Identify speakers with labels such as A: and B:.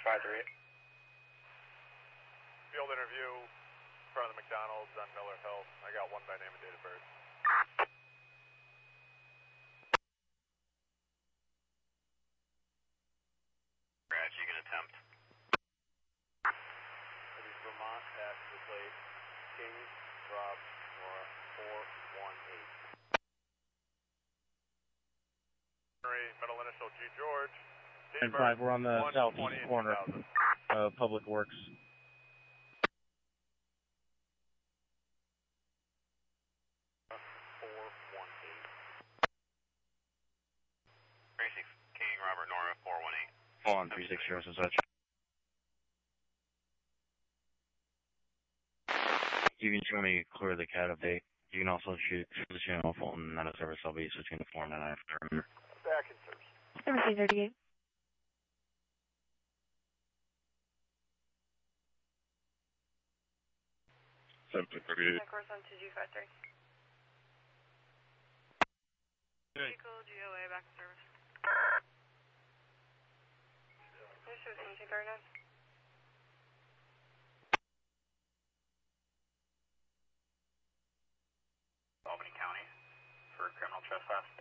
A: 538.
B: Field interview in front of the McDonald's on Miller Hill. I got one by name and date of birth.
A: Brad, you can attempt.
B: It is Vermont at the plate. King, Rob, Nora, 418. Middle initial G George.
C: And 5, we're on the southeast corner of Public Works.
A: King, Robert, Nora, 418.
C: Hold on, 360 and such. You can show me clear the cat update. You can also shoot the channel Fulton, not a service. I'll be switching to 4 and 9 after.
B: Back in service.
D: Number 38. Course on 2G53. Vehicle GOA back in service. This is 1739.
A: Albany County for criminal trespass.